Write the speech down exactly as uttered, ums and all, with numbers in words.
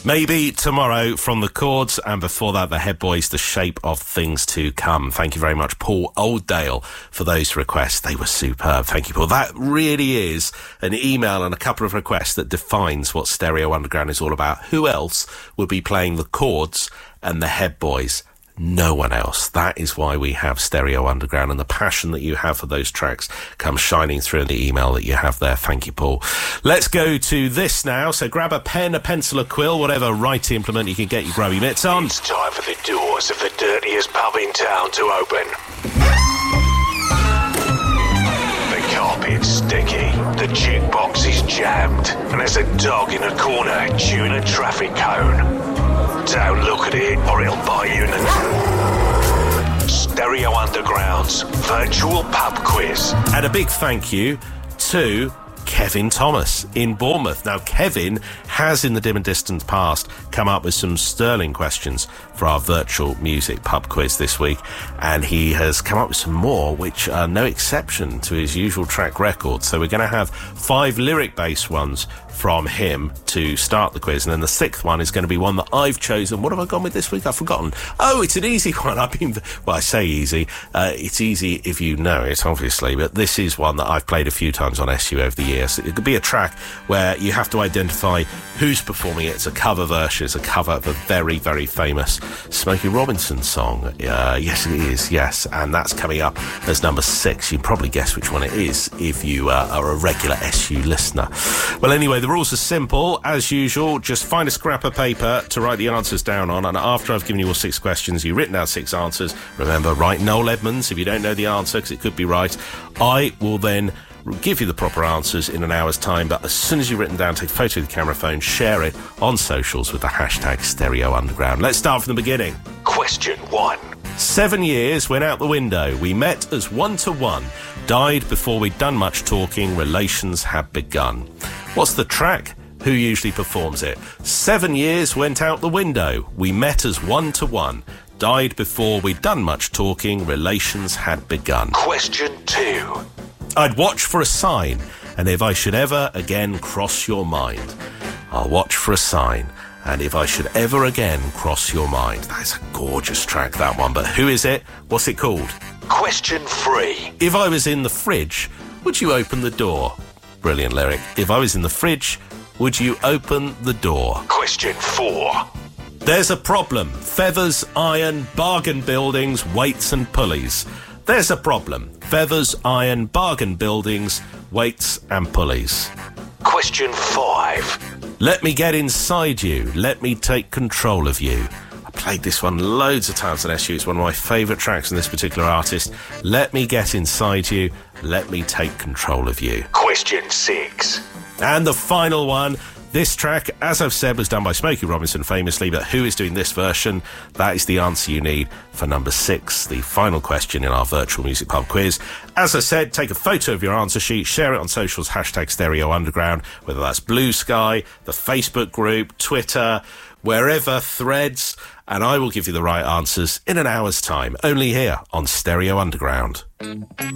Maybe Tomorrow from the Chords, and before that, the Head Boys, The Shape of Things to Come. Thank you very much, Paul Oldale, for those requests. They were superb. Thank you, Paul. That really is an email and a couple of requests that defines what Stereo Underground is all about. Who else would be playing the Chords and the Head Boys? No one else. That is why we have Stereo Underground, and the passion that you have for those tracks comes shining through in the email that you have there. Thank you, Paul. Let's go to this now. So grab a pen, a pencil, a quill, whatever writing implement you can get your grubby mitts on. It's time for the doors of the dirtiest pub in town to open. The carpet's sticky, the jukebox is jammed, and there's a dog in a corner chewing a traffic cone. Don't look at it or it'll bite you in the... Stereo Underground's virtual pub quiz. And a big thank you to Kevin Thomas in Bournemouth. Now, Kevin has in the dim and distant past come up with some sterling questions for our virtual music pub quiz this week, and he has come up with some more which are no exception to his usual track record. So we're going to have five lyric-based ones from him to start the quiz, and then the sixth one is going to be one that I've chosen. What have I gone with this week? I've forgotten. Oh, it's an easy one. I've been, well, I say easy. Uh, it's easy if you know it, obviously, but this is one that I've played a few times on S U over the years. It could be a track where you have to identify who's performing it. It's a cover version. It's a cover of a very, very famous Smokey Robinson song. Uh, yes, it is, yes, and that's coming up as number six. You can probably guess which one it is if you uh, are a regular S U listener. Well, anyway, the rules are simple. As usual, just find a scrap of paper to write the answers down on, and after I've given you all six questions, you've written down six answers. Remember, write Noel Edmonds if you don't know the answer, because it could be right. I will then give you the proper answers in an hour's time, but as soon as you've written down, take a photo with the camera phone, share it on socials with the hashtag Stereo Underground. Let's start from the beginning. Question one. Seven years went out the window. We met as one to one. Died before we'd done much talking. Relations had begun. What's the track? Who usually performs it? Seven years went out the window. We met as one to one. Died before we'd done much talking. Relations had begun. Question two. I'd watch for a sign, and if I should ever again cross your mind. I'll watch for a sign, and if I should ever again cross your mind. That's a gorgeous track, that one. But who is it? What's it called? Question three. If I was in the fridge, would you open the door? Brilliant lyric. If I was in the fridge, would you open the door? Question four. There's a problem. Feathers, iron, bargain buildings, weights and pulleys. There's a problem. Feathers, iron, bargain buildings, weights and pulleys. Question five. Let me get inside you. Let me take control of you. I played this one loads of times on S U. It's one of my favourite tracks from this particular artist. Let me get inside you. Let me take control of you. Question six. And the final one. This track, as I've said, was done by Smokey Robinson famously, but who is doing this version? That is the answer you need for number six, the final question in our virtual music pub quiz. As I said, take a photo of your answer sheet, share it on socials, hashtag Stereo Underground, whether that's Blue Sky, the Facebook group, Twitter, wherever, Threads, and I will give you the right answers in an hour's time, only here on Stereo Underground.